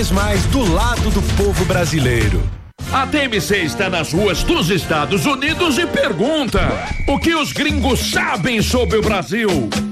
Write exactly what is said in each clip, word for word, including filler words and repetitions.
vez mais do lado do povo brasileiro. A T M C está nas ruas dos Estados Unidos e pergunta: o que os gringos sabem sobre o Brasil?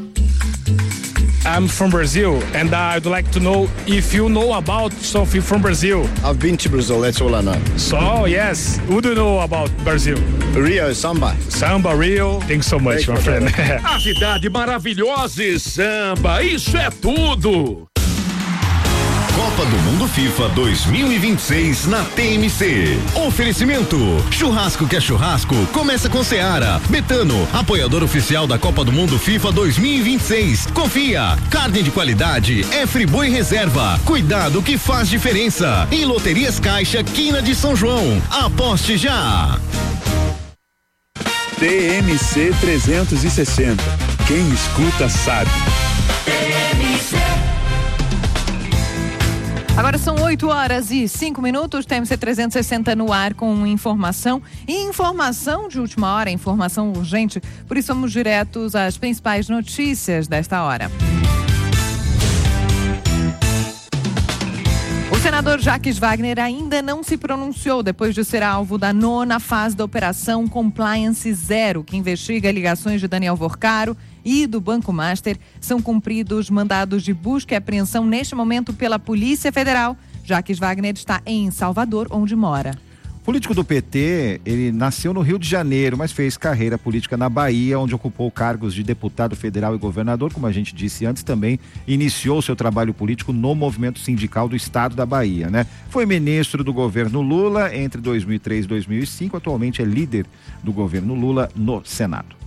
I'm from Brazil and I'd like to know if you know about something from Brazil. I've been to Brazil, that's all I know. So, yes, what do you know about Brazil? Rio, samba. Samba, Rio. Thanks so much, my friend. A cidade maravilhosa e samba, isso é tudo. Copa do Mundo FIFA dois mil e vinte e seis na T M C. Oferecimento: churrasco que é churrasco, começa com Seara. Betano, apoiador oficial da Copa do Mundo FIFA dois mil e vinte e seis. Confia, carne de qualidade é Friboi Reserva. Cuidado que faz diferença. E Loterias Caixa, Quina de São João. Aposte já. T M C trezentos e sessenta. Quem escuta sabe. T M C. Agora são oito horas e cinco minutos, T M C trezentos e sessenta no ar com informação e informação de última hora, informação urgente, por isso vamos diretos às principais notícias desta hora. O senador Jacques Wagner ainda não se pronunciou depois de ser alvo da nona fase da Operação Compliance Zero, que investiga ligações de Daniel Vorcaro e do Banco Master. São cumpridos mandados de busca e apreensão neste momento pela Polícia Federal. Jacques Wagner está em Salvador, onde mora. Político do P T, ele nasceu no Rio de Janeiro, mas fez carreira política na Bahia, onde ocupou cargos de deputado federal e governador. Como a gente disse antes, também iniciou seu trabalho político no movimento sindical do estado da Bahia, né? Foi ministro do governo Lula entre dois mil e três e dois mil e cinco, atualmente é líder do governo Lula no Senado.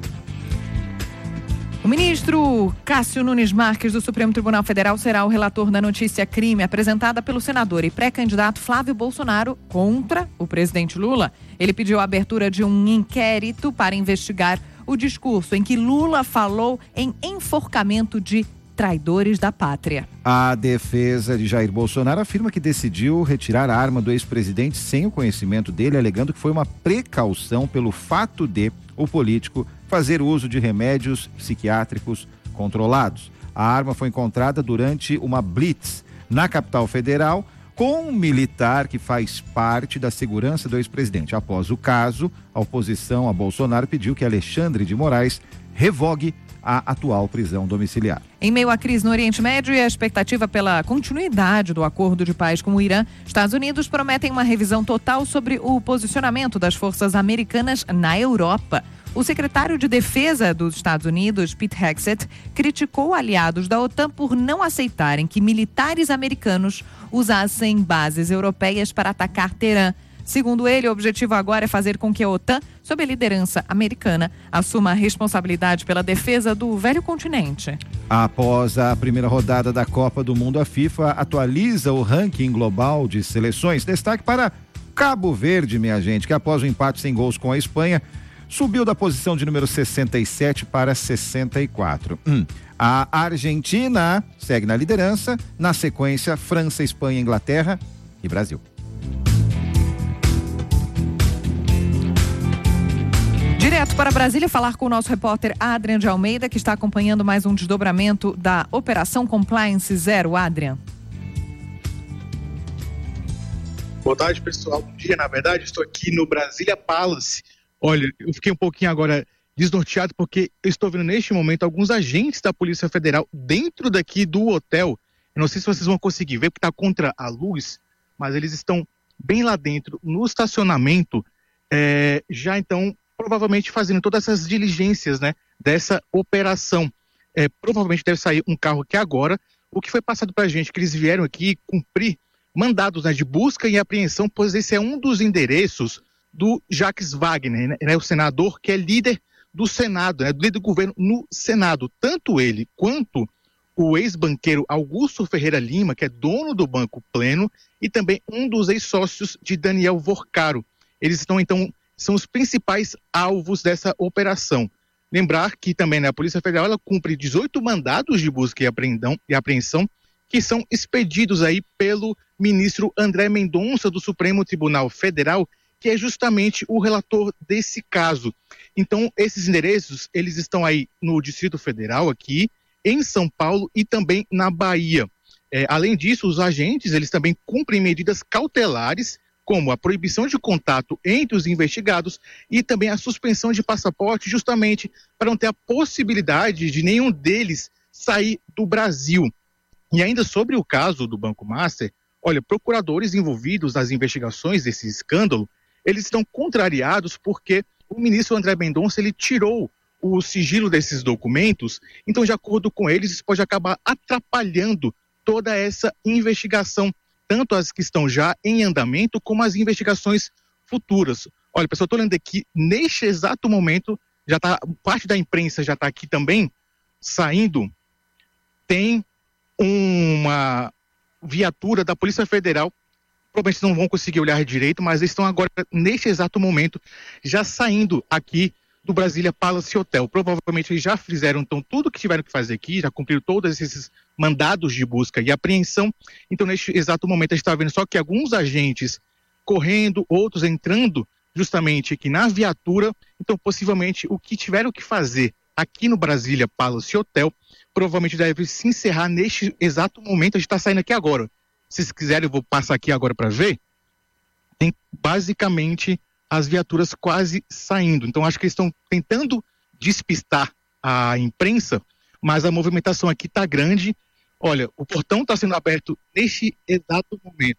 O ministro Cássio Nunes Marques do Supremo Tribunal Federal será o relator da notícia crime apresentada pelo senador e pré-candidato Flávio Bolsonaro contra o presidente Lula. Ele pediu a abertura de um inquérito para investigar o discurso em que Lula falou em enforcamento de traidores da pátria. A defesa de Jair Bolsonaro afirma que decidiu retirar a arma do ex-presidente sem o conhecimento dele, alegando que foi uma precaução pelo fato de o político fazer uso de remédios psiquiátricos controlados. A arma foi encontrada durante uma blitz na capital federal com um militar que faz parte da segurança do ex-presidente. Após o caso, a oposição a Bolsonaro pediu que Alexandre de Moraes revogue a atual prisão domiciliar. Em meio à crise no Oriente Médio e a expectativa pela continuidade do acordo de paz com o Irã, Estados Unidos prometem uma revisão total sobre o posicionamento das forças americanas na Europa. O secretário de Defesa dos Estados Unidos, Pete Hegseth, criticou aliados da OTAN por não aceitarem que militares americanos usassem bases europeias para atacar Teherã. Segundo ele, o objetivo agora é fazer com que a OTAN, sob a liderança americana, assuma a responsabilidade pela defesa do velho continente. Após a primeira rodada da Copa do Mundo, a FIFA atualiza o ranking global de seleções. Destaque para Cabo Verde, minha gente, que após o empate sem gols com a Espanha, subiu da posição de número sessenta e sete para sessenta e quatro. Hum. A Argentina segue na liderança, na sequência França, Espanha, Inglaterra e Brasil. Direto para Brasília, falar com o nosso repórter Adrian de Almeida, que está acompanhando mais um desdobramento da Operação Compliance Zero. Adrian. Boa tarde, pessoal. Bom dia. Na verdade, estou aqui no Brasília Palace. Olha, eu fiquei um pouquinho agora desnorteado porque eu estou vendo neste momento alguns agentes da Polícia Federal dentro daqui do hotel. Eu não sei se vocês vão conseguir ver porque está contra a luz, mas eles estão bem lá dentro, no estacionamento, é, já então provavelmente fazendo todas essas diligências, né, dessa operação. É, provavelmente deve sair um carro aqui agora. O que foi passado para a gente, que eles vieram aqui cumprir mandados, né, de busca e apreensão, pois esse é um dos endereços do Jacques Wagner, né, o senador que é líder do Senado, né, líder do governo no Senado. Tanto ele quanto o ex-banqueiro Augusto Ferreira Lima, que é dono do Banco Pleno, e também um dos ex-sócios de Daniel Vorcaro. Eles estão, então, são os principais alvos dessa operação. Lembrar que também, né, a Polícia Federal ela cumpre dezoito mandados de busca e apreensão, e apreensão que são expedidos aí pelo ministro André Mendonça do Supremo Tribunal Federal, que é justamente o relator desse caso. Então, esses endereços, eles estão aí no Distrito Federal, aqui, em São Paulo e também na Bahia. É, além disso, os agentes eles também cumprem medidas cautelares, como a proibição de contato entre os investigados e também a suspensão de passaporte, justamente para não ter a possibilidade de nenhum deles sair do Brasil. E ainda sobre o caso do Banco Master, olha, procuradores envolvidos nas investigações desse escândalo, eles estão contrariados porque o ministro André Mendonça, ele tirou o sigilo desses documentos, então, de acordo com eles, isso pode acabar atrapalhando toda essa investigação, tanto as que estão já em andamento, como as investigações futuras. Olha, pessoal, estou lendo aqui, neste exato momento, já tá, parte da imprensa já está aqui também, saindo, tem uma viatura da Polícia Federal, provavelmente não vão conseguir olhar direito, mas eles estão agora, neste exato momento, já saindo aqui do Brasília Palace Hotel. Provavelmente eles já fizeram então tudo o que tiveram que fazer aqui, já cumpriram todos esses mandados de busca e apreensão. Então, neste exato momento, a gente está vendo só que alguns agentes correndo, outros entrando justamente aqui na viatura. Então, possivelmente, o que tiveram que fazer aqui no Brasília Palace Hotel, provavelmente deve se encerrar neste exato momento. A gente está saindo aqui agora. Se vocês quiserem, eu vou passar aqui agora para ver. Tem basicamente as viaturas quase saindo. Então, acho que eles estão tentando despistar a imprensa, mas a movimentação aqui está grande. Olha, o portão está sendo aberto neste exato momento.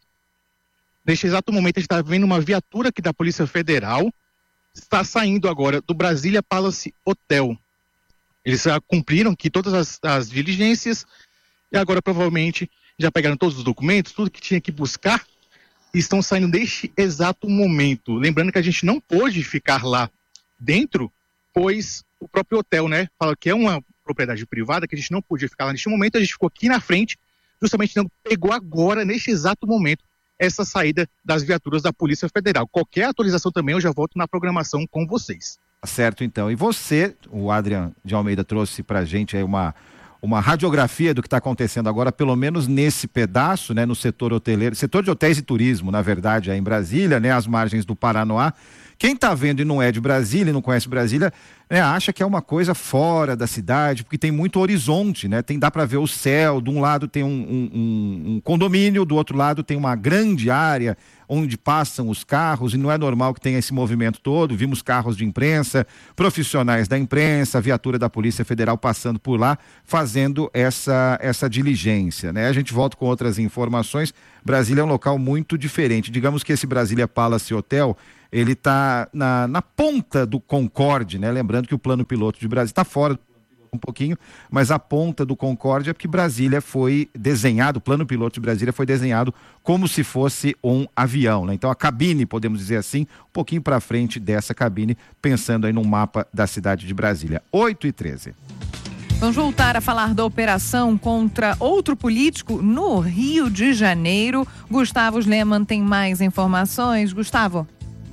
Neste exato momento, a gente está vendo uma viatura aqui da Polícia Federal, está saindo agora do Brasília Palace Hotel. Eles já cumpriram aqui todas as, as diligências e agora, provavelmente, já pegaram todos os documentos, tudo que tinha que buscar, e estão saindo neste exato momento. Lembrando que a gente não pôde ficar lá dentro, pois o próprio hotel, né, fala que é uma propriedade privada, que a gente não podia ficar lá neste momento, a gente ficou aqui na frente, justamente não pegou agora, neste exato momento, essa saída das viaturas da Polícia Federal. Qualquer atualização também, eu já volto na programação com vocês. Certo, então. E você, o Adrian de Almeida trouxe pra gente aí uma... uma radiografia do que está acontecendo agora, pelo menos nesse pedaço, né, no setor hoteleiro, setor de hotéis e turismo, na verdade, aí em Brasília, né, às margens do Paranoá. Quem está vendo e não é de Brasília, e não conhece Brasília, né, acha que é uma coisa fora da cidade, porque tem muito horizonte, né, tem, dá para ver o céu, de um lado tem um, um, um condomínio, do outro lado tem uma grande área onde passam os carros, e não é normal que tenha esse movimento todo. Vimos carros de imprensa, profissionais da imprensa, viatura da Polícia Federal passando por lá, fazendo essa, essa diligência, né? A gente volta com outras informações. Brasília é um local muito diferente. Digamos que esse Brasília Palace Hotel, ele está na, na ponta do Concorde, né? Lembrando que o plano piloto de Brasília está fora um pouquinho, mas a ponta do Concorde é porque Brasília foi desenhado, o plano piloto de Brasília foi desenhado como se fosse um avião, né? Então a cabine, podemos dizer assim, um pouquinho para frente dessa cabine, pensando aí no mapa da cidade de Brasília. oito e treze. Vamos voltar a falar da operação contra outro político no Rio de Janeiro. Gustavo Lehmann tem mais informações. Gustavo.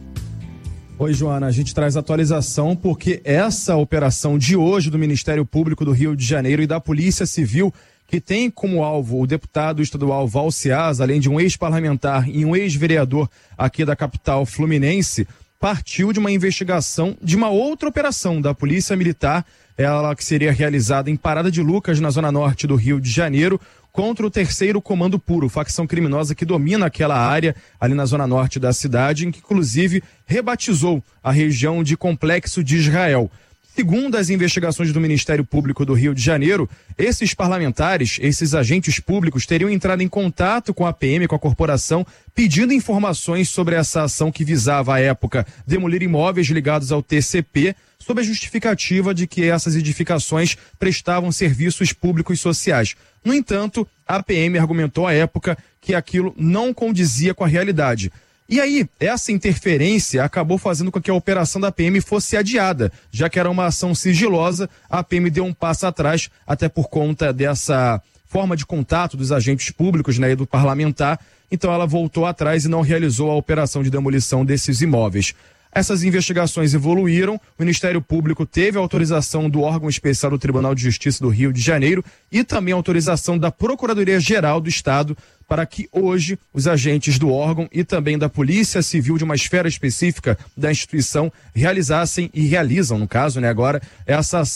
Oi, Joana, a gente traz atualização porque essa operação de hoje do Ministério Público do Rio de Janeiro e da Polícia Civil, que tem como alvo o deputado estadual Val Ciaz, além de um ex-parlamentar e um ex-vereador aqui da capital fluminense, partiu de uma investigação de uma outra operação da Polícia Militar, ela que seria realizada em Parada de Lucas, na zona norte do Rio de Janeiro, contra o terceiro Comando Puro, facção criminosa que domina aquela área ali na zona norte da cidade, em que inclusive rebatizou a região de Complexo de Israel. Segundo as investigações do Ministério Público do Rio de Janeiro, esses parlamentares, esses agentes públicos teriam entrado em contato com a P M, com a corporação, pedindo informações sobre essa ação que visava à época demolir imóveis ligados ao T C P, sob a justificativa de que essas edificações prestavam serviços públicos sociais. No entanto, a P M argumentou à época que aquilo não condizia com a realidade. E aí, essa interferência acabou fazendo com que a operação da P M fosse adiada, já que era uma ação sigilosa, a P M deu um passo atrás, até por conta dessa forma de contato dos agentes públicos, né, e do parlamentar, então ela voltou atrás e não realizou a operação de demolição desses imóveis. Essas investigações evoluíram, o Ministério Público teve a autorização do órgão especial do Tribunal de Justiça do Rio de Janeiro e também a autorização da Procuradoria-Geral do Estado para que hoje os agentes do órgão e também da Polícia Civil de uma esfera específica da instituição realizassem e realizam, no caso, né, agora, essa ação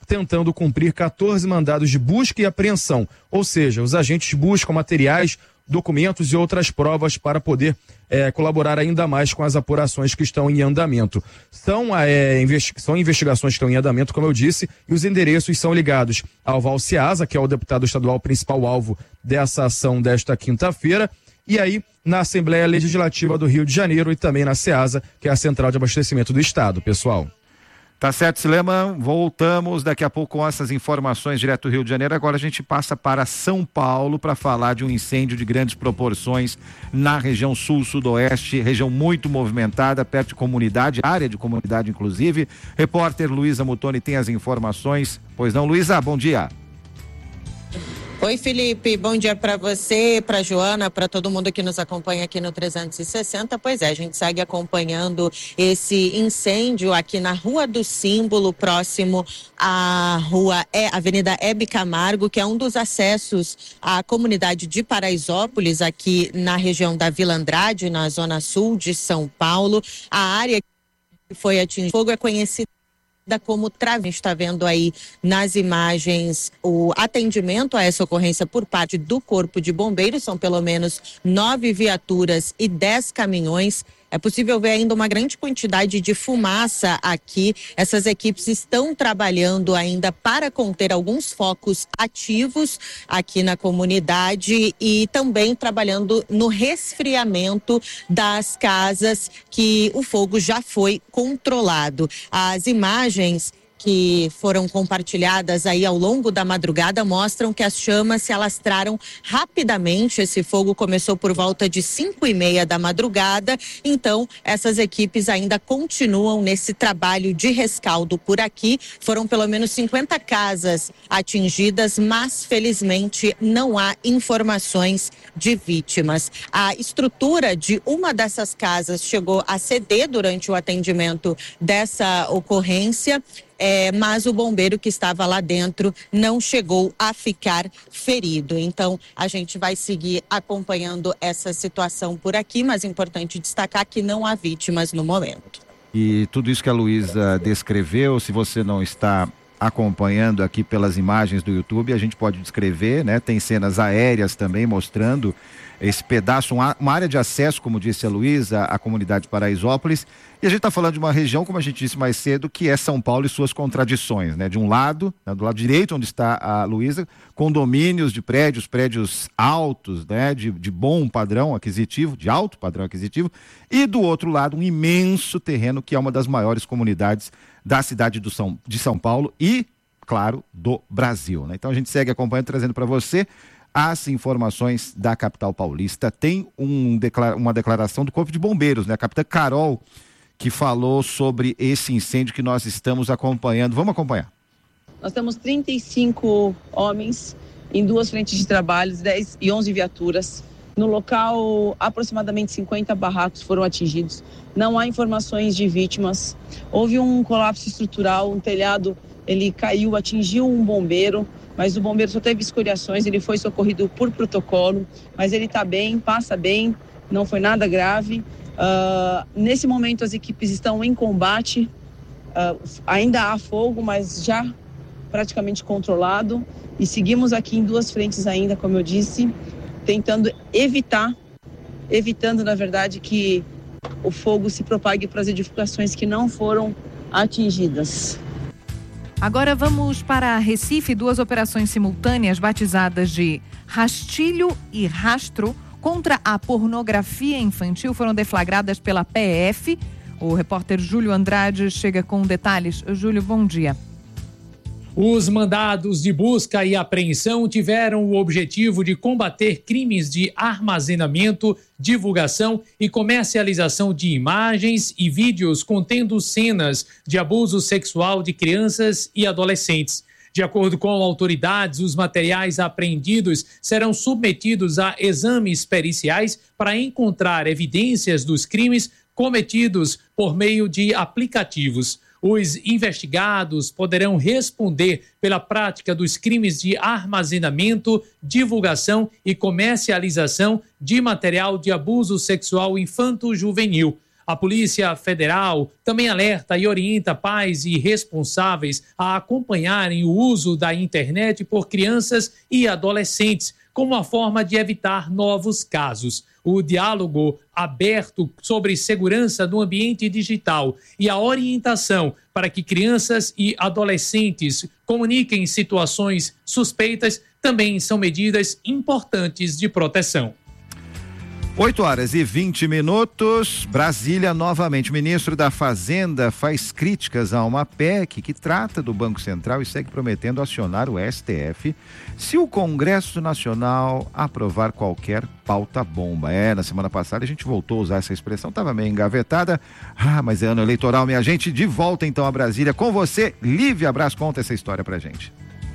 tentando cumprir quatorze mandados de busca e apreensão. Ou seja, os agentes buscam materiais, documentos e outras provas para poder é, colaborar ainda mais com as apurações que estão em andamento. São, é, investi- são investigações que estão em andamento, como eu disse, e os endereços são ligados ao Val Ceasa, que é o deputado estadual principal alvo dessa ação desta quinta-feira, e aí na Assembleia Legislativa do Rio de Janeiro e também na Ceasa, que é a Central de Abastecimento do Estado, pessoal. Tá certo, Silema. Voltamos daqui a pouco com essas informações direto do Rio de Janeiro. Agora a gente passa para São Paulo para falar de um incêndio de grandes proporções na região sul-sudoeste, região muito movimentada, perto de comunidade, área de comunidade inclusive. Repórter Luísa Mutoni tem as informações. Pois não, Luísa, bom dia. Oi, Felipe, bom dia para você, para Joana, para todo mundo que nos acompanha aqui no trezentos e sessenta. Pois é, a gente segue acompanhando esse incêndio aqui na Rua do Símbolo, próximo à rua é Avenida Hebe Camargo, que é um dos acessos à comunidade de Paraisópolis, aqui na região da Vila Andrade, na zona sul de São Paulo. A área que foi atingida por fogo é conhecida como Trave. Está vendo aí nas imagens o atendimento a essa ocorrência por parte do Corpo de Bombeiros. São pelo menos nove viaturas e dez caminhões. É possível ver ainda uma grande quantidade de fumaça aqui. Essas equipes estão trabalhando ainda para conter alguns focos ativos aqui na comunidade e também trabalhando no resfriamento das casas que o fogo já foi controlado. As imagens que foram compartilhadas aí ao longo da madrugada mostram que as chamas se alastraram rapidamente. Esse fogo começou por volta de cinco e meia da madrugada, então essas equipes ainda continuam nesse trabalho de rescaldo por aqui. Foram pelo menos cinquenta casas atingidas, mas felizmente não há informações de vítimas. A estrutura de uma dessas casas chegou a ceder durante o atendimento dessa ocorrência. É, mas o bombeiro que estava lá dentro não chegou a ficar ferido. Então, a gente vai seguir acompanhando essa situação por aqui, mas é importante destacar que não há vítimas no momento. E tudo isso que a Luísa descreveu, se você não está acompanhando aqui pelas imagens do YouTube, a gente pode descrever, né? Tem cenas aéreas também mostrando esse pedaço, uma área de acesso, como disse a Luísa, à comunidade de Paraisópolis. E a gente está falando de uma região, como a gente disse mais cedo, que é São Paulo e suas contradições, né? De um lado, né, do lado direito, onde está a Luísa, condomínios de prédios, prédios altos, né? De, de bom padrão aquisitivo, de alto padrão aquisitivo. E do outro lado, um imenso terreno que é uma das maiores comunidades da cidade do São, de São Paulo e, claro, do Brasil, né? Então a gente segue acompanhando, trazendo para você as informações da capital paulista. Tem um, uma declaração do Corpo de Bombeiros, né? A capitã Carol, que falou sobre esse incêndio que nós estamos acompanhando. Vamos acompanhar. Nós temos trinta e cinco homens em duas frentes de trabalho, dez e onze viaturas. No local, aproximadamente cinquenta barracos foram atingidos. Não há informações de vítimas. Houve um colapso estrutural, um telhado, ele caiu, atingiu um bombeiro, mas o bombeiro só teve escoriações, ele foi socorrido por protocolo, mas ele está bem, passa bem, não foi nada grave. Uh, nesse momento as equipes estão em combate, uh, ainda há fogo, mas já praticamente controlado, e seguimos aqui em duas frentes ainda, como eu disse, tentando evitar, evitando na verdade que o fogo se propague para as edificações que não foram atingidas. Agora vamos para Recife. Duas operações simultâneas batizadas de Rastilho e Rastro contra a pornografia infantil foram deflagradas pela P F. O repórter Júlio Andrade chega com detalhes. Júlio, bom dia. Os mandados de busca e apreensão tiveram o objetivo de combater crimes de armazenamento, divulgação e comercialização de imagens e vídeos contendo cenas de abuso sexual de crianças e adolescentes. De acordo com autoridades, os materiais apreendidos serão submetidos a exames periciais para encontrar evidências dos crimes cometidos por meio de aplicativos. Os investigados poderão responder pela prática dos crimes de armazenamento, divulgação e comercialização de material de abuso sexual infanto-juvenil. A Polícia Federal também alerta e orienta pais e responsáveis a acompanharem o uso da internet por crianças e adolescentes, como uma forma de evitar novos casos. O diálogo aberto sobre segurança no ambiente digital e a orientação para que crianças e adolescentes comuniquem situações suspeitas também são medidas importantes de proteção. oito horas e vinte minutos, Brasília novamente. O ministro da Fazenda faz críticas a uma P E C que trata do Banco Central e segue prometendo acionar o S T F se o Congresso Nacional aprovar qualquer pauta-bomba. É, na semana passada a gente voltou a usar essa expressão, estava meio engavetada. Ah, mas é ano eleitoral, minha gente. De volta então a Brasília com você, Lívia Braz, conta essa história pra gente.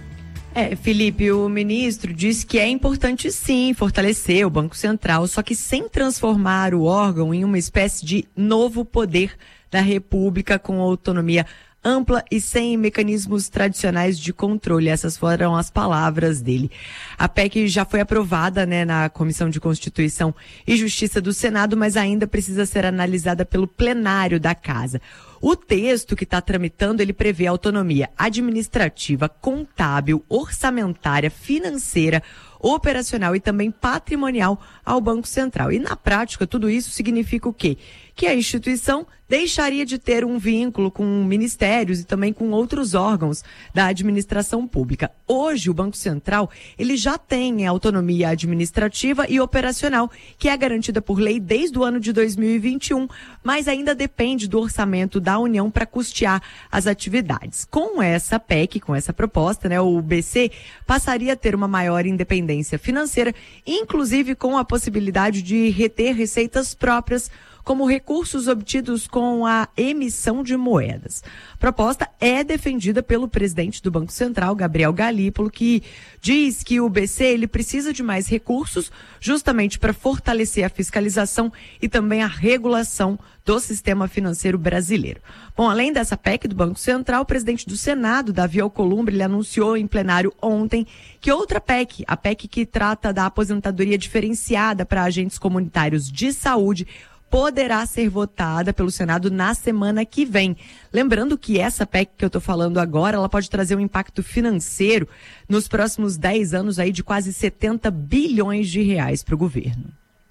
É, Felipe, o ministro disse que é importante sim fortalecer o Banco Central, só que sem transformar o órgão em uma espécie de novo poder da República com autonomia ampla e sem mecanismos tradicionais de controle. Essas foram as palavras dele. A P E C já foi aprovada, né, na Comissão de Constituição e Justiça do Senado, mas ainda precisa ser analisada pelo plenário da Casa. O texto que está tramitando, ele prevê autonomia administrativa, contábil, orçamentária, financeira, operacional e também patrimonial ao Banco Central. E na prática, tudo isso significa o quê? Que a instituição deixaria de ter um vínculo com ministérios e também com outros órgãos da administração pública. Hoje, o Banco Central, ele já tem autonomia administrativa e operacional, que é garantida por lei desde o ano de dois mil e vinte e um, mas ainda depende do orçamento da União para custear as atividades. Com essa P E C, com essa proposta, né, o B C passaria a ter uma maior independência financeira, inclusive com a possibilidade de reter receitas próprias, como recursos obtidos com a emissão de moedas. A proposta é defendida pelo presidente do Banco Central, Gabriel Galípolo, que diz que o B C ele precisa de mais recursos justamente para fortalecer a fiscalização e também a regulação do sistema financeiro brasileiro. Bom, além dessa P E C do Banco Central, o presidente do Senado, Davi Alcolumbre, ele anunciou em plenário ontem que outra P E C, a P E C que trata da aposentadoria diferenciada para agentes comunitários de saúde, poderá ser votada pelo Senado na semana que vem. Lembrando que essa P E C que eu estou falando agora, ela pode trazer um impacto financeiro nos próximos dez anos aí de quase setenta bilhões de reais para o governo.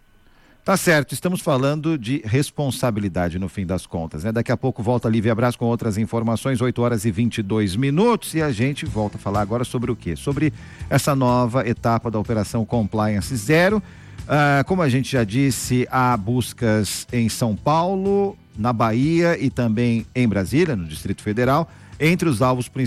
Tá certo, estamos falando de responsabilidade no fim das contas, né? Daqui a pouco volta a Lívia Braz com outras informações, oito horas e vinte e dois minutos, e a gente volta a falar agora sobre o quê? Sobre essa nova etapa da Operação Compliance Zero. Ah, como a gente já disse, há buscas em São Paulo, na Bahia e também em Brasília, no Distrito Federal. Entre os alvos principais